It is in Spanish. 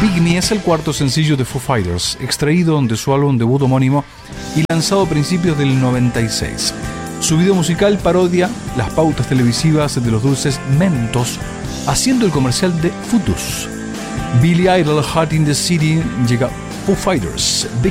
Big Me es el cuarto sencillo de Foo Fighters, extraído de su álbum debut homónimo y lanzado a principios del 96. Su video musical parodia las pautas televisivas de los dulces Mentos, haciendo el comercial de Futus. Billy Idol, Heart in the City, llega Foo Fighters, Big